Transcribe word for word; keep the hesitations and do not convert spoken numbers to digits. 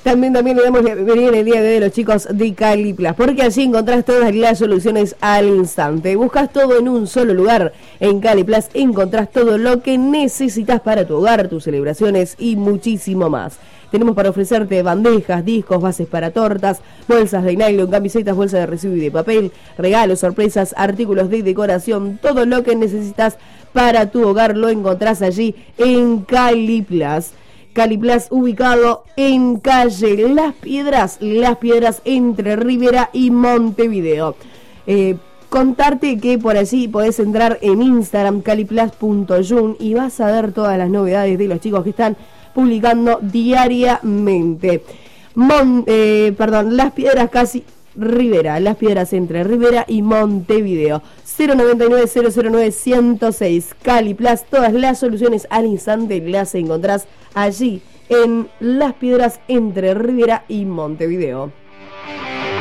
También, también le damos la bienvenida en el día de hoy a los chicos de Caliplas, porque allí encontrás todas las soluciones al instante. Buscas todo en un solo lugar. En Caliplas encontrás todo lo que necesitas para tu hogar, tus celebraciones y muchísimo más. Tenemos para ofrecerte bandejas, discos, bases para tortas, bolsas de nylon, camisetas, bolsas de residuo y de papel, regalos, sorpresas, artículos de decoración, todo lo que necesitas para tu hogar lo encontrás allí en Caliplas. Caliplas ubicado en calle Las Piedras, Las Piedras entre Rivera y Montevideo. Eh, contarte que por allí podés entrar en Instagram caliplas punto yun y vas a ver todas las novedades de los chicos que están publicando diariamente. Mon, eh, perdón, Las Piedras casi Rivera, Las Piedras entre Rivera y Montevideo. Cero noventa y nueve, cero cero nueve, ciento seis. Caliplas, todas las soluciones al instante las encontrás allí en Las Piedras entre Rivera y Montevideo.